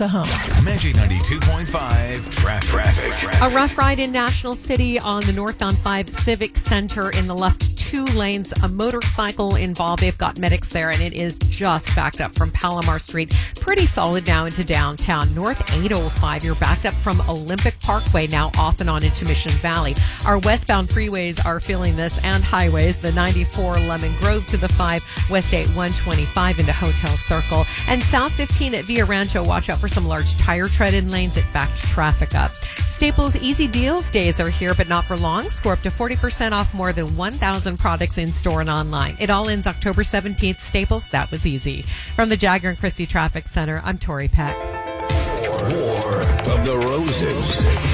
Oklahoma. Magic 92.5 traffic. A rough ride in National City on the northbound 5 Civic Center in the left 2 lanes. A motorcycle involved. They've got medics there, and it is just backed up from Palomar Street. Pretty solid now into downtown. North 805, you're backed up from Olympic Parkway, now off and on into Mission Valley. Our westbound freeways are feeling this, and highways. The 94 Lemon Grove to the 5, West 8 125 into Hotel Circle. And South 15 at Villa Rancho, watch out for some large tire tread-in lanes. It backed traffic up. Staples Easy Deals days are here, but not for long. Score up to 40% off more than 1,000 products in store and online. It all ends October 17th. Staples, that was easy. From the Jagger and Christie Traffic Center, I'm Tori Peck. War of the Roses.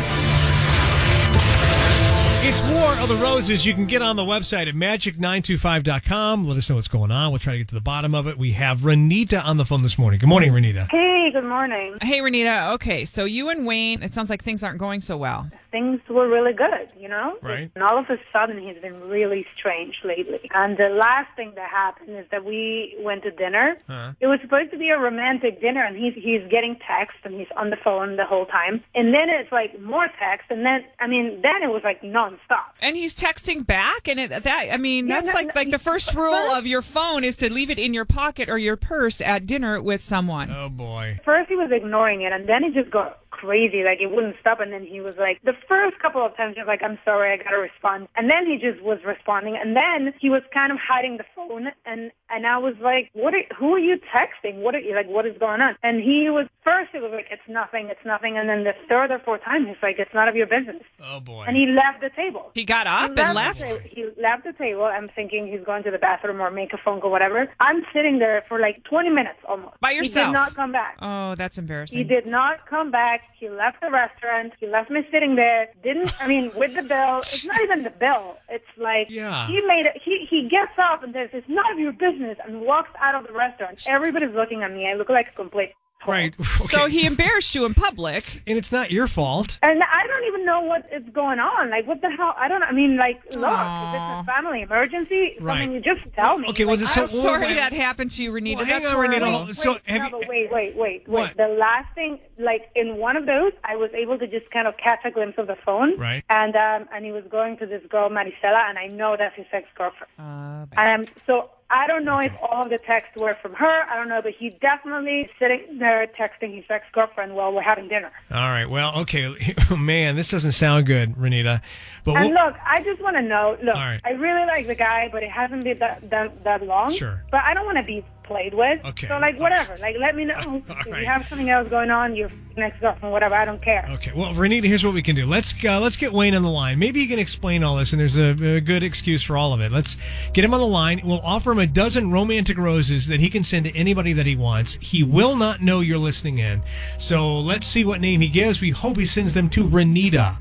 It's War of the Roses. You can get on the website at magic925.com. Let us know what's going on. We'll try to get to the bottom of it. We have Renita on the phone this morning. Good morning, Renita. Hey, good morning. Hey, Renita. Okay, so you and Wayne, it sounds like things aren't going so well. Things were really good, you know? Right. And all of a sudden, he's been really strange lately. And the last thing that happened is that we went to dinner. It was supposed to be a romantic dinner, and he's getting text, and he's on the phone the whole time. And then it's like more text, and then it was like nonstop. And he's texting back, and that's like the first rule of your phone is to leave it in your pocket or your purse at dinner with someone. Oh, boy. First, he was ignoring it, and then it just got crazy. Like, it wouldn't stop, and then he was like, the first couple of times he was like, I'm sorry, I gotta respond. And then he just was responding, and then he was kind of hiding the phone, and I was like, who are you texting? What is going on? And he was, first it was like, it's nothing, and then the third or fourth time, he's like, it's none of your business. Oh, boy. And he left the table. He got up and left? He left the table. I'm thinking he's going to the bathroom or make a phone call, whatever. I'm sitting there for like 20 minutes almost. By yourself? He did not come back. Oh, that's embarrassing. He did not come back. He left the restaurant. He left me sitting there. With the bill. It's not even the bill. It's like, yeah. He gets up and says, it's none of your business, and walks out of the restaurant. Everybody's looking at me. I look like a complete... Right. Okay. So he embarrassed you in public. And it's not your fault. And I don't even know what is going on. Like, what the hell? I don't know. I mean, like, look, if it's a family emergency, Right. I mean, you just tell me. Okay, well, like, I'm sorry that happened to you, Renita. Well, hang That's on, Renita. horrible. So, wait. What? The last thing, like, in one of those, I was able to just kind of catch a glimpse of the phone. Right. And he was going to this girl, Maricela, and I know that's his ex-girlfriend. So I don't know if all of the texts were from her. I don't know, but he definitely sitting there texting his ex-girlfriend while we're having dinner. All right. Well, okay. Man, this doesn't sound good, Renita. But And look, I just want to know, All right. I really like the guy, but it hasn't been that long. Sure. But I don't want to be played with. Okay. So, like, whatever. Like, let me know if right. you have something else going on, your next girlfriend, whatever. I don't care. Okay. Well, Renita, here's what we can do. Let's get Wayne on the line. Maybe he can explain all this, and there's a good excuse for all of it. Let's get him on the line. We'll offer him a dozen romantic roses that he can send to anybody that he wants. He will not know you're listening in. So let's see what name he gives. We hope he sends them to Renita.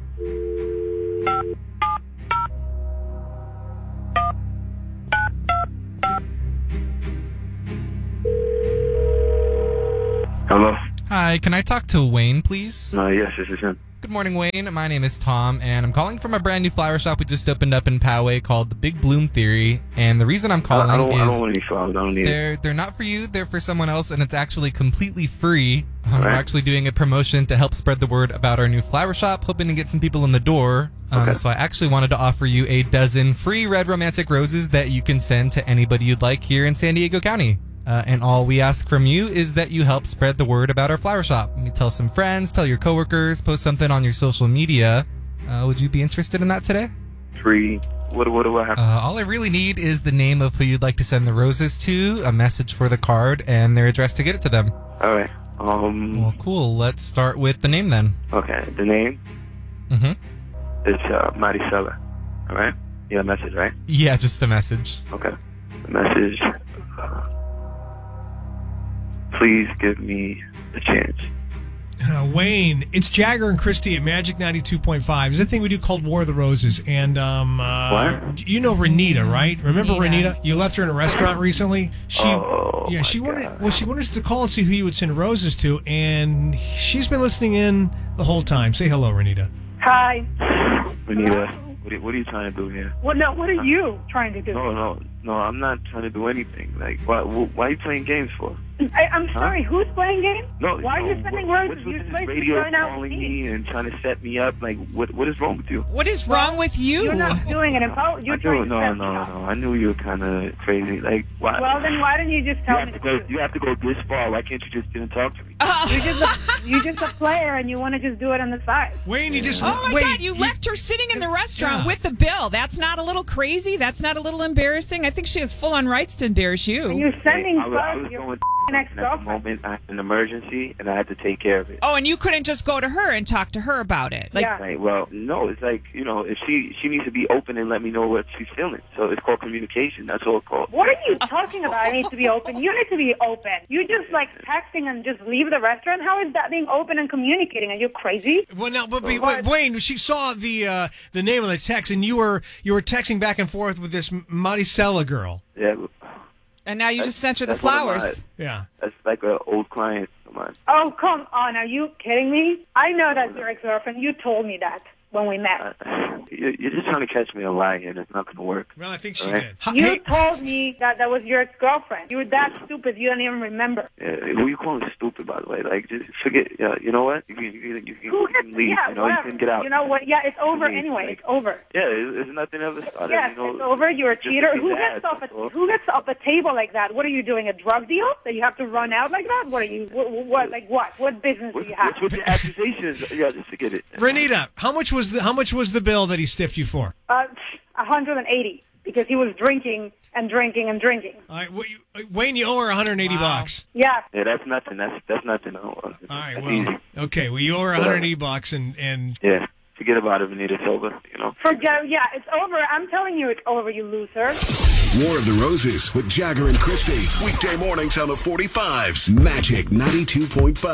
Hello? Hi, can I talk to Wayne, please? Yes, this is him. Good morning, Wayne. My name is Tom, and I'm calling from a brand new flower shop we just opened up in Poway called the Big Bloom Theory. And the reason I'm calling I don't want any flowers. I don't need it. they're not for you, they're for someone else, and it's actually completely free. We're Right. actually doing a promotion to help spread the word about our new flower shop, hoping to get some people in the door. Okay. So I actually wanted to offer you a dozen free red romantic roses that you can send to anybody you'd like here in San Diego County. And all we ask from you is that you help spread the word about our flower shop. You tell some friends, tell your coworkers, post something on your social media. Would you be interested in that today? Free. What do I have? All I really need is the name of who you'd like to send the roses to, a message for the card, and their address to get it to them. All right. Well, cool. Let's start with the name then. Okay. The name Mm-hmm. is Maricela. All right? You have a message, right? Yeah, just a message. Okay. The message, please give me a chance. Wayne, it's Jagger and Christie at Magic 92.5. There's a thing we do called War of the Roses. And, What? you know Renita, right? Remember Renita. Renita? You left her in a restaurant recently? Oh, my God. She wanted us to call and see who you would send roses to, and she's been listening in the whole time. Say hello, Renita. Hi. Renita, what are you trying to do here? What are you trying to do? No. No, I'm not trying to do anything. Like, why are you playing games for? I'm sorry, who's playing games? No, why are you sending roses? You're supposed to be radio going out with calling me. me and trying to set me up. Like, what is wrong with you? What is wrong with you? You're not doing it. You're trying to set me up. No. I knew you were kind of crazy. Like, why? Well, then why didn't you just tell me? You have to go this far. Why can't you just didn't talk to me? You're just a player, and you want to just do it on the side. Wayne, you just Oh my God! You left her sitting in the restaurant with the bill. That's not a little crazy. That's not a little embarrassing. I think she has full-on rights to embarrass you. And you're sending I was your going next at the girlfriend. moment. I had an emergency, and I had to take care of it. Oh, and you couldn't just go to her and talk to her about it. Like, Yeah. Like, well, no, it's like, if she needs to be open and let me know what she's feeling. So it's called communication. That's all it's called. What are you talking about? I need to be open. You need to be open. You just like texting and just leave the restaurant. How is that being open and communicating? Are you crazy? Well, now, but Wayne, she saw the name of the text, and you were texting back and forth with this Maricela girl. Yeah. and now you just sent her the That's one of flowers. Yeah. That's like an old client of mine. Oh, come on. Are you kidding me? I know that's your ex-girlfriend. You told me that when we met. You're just trying to catch me a lie here, and it's not going to work. Well, I think she Right. did. You told me that was your ex-girlfriend. You were that stupid you don't even remember. Who you calling stupid, by the way? Like, just forget. You know what? You can leave. Yeah, You whatever. can get out. You know what? Yeah, it's over Leave, anyway. like- It's over. Yeah, it's nothing ever started. Yes, you know, it's over. You're a just cheater. get Who that, gets off that's all. a table like that? What are you doing? A drug deal that you have to run out like that? What are you? What? Like what? What business do you have? What's with the accusations? Yeah, just forget it. Renita, how much was the bill that he stiffed you for? 180 because he was drinking and drinking and drinking. All right, Wayne, you owe her 180 bucks. Yeah. Yeah, that's nothing. That's nothing. All Right, that's well, easy. okay, well, you owe her 180 bucks, and Yeah, forget about it, Vanita. It's over. Yeah, it's over. I'm telling you, it's over. You loser. War of the Roses with Jagger and Christie. Weekday mornings on the 45s. Magic 92.5.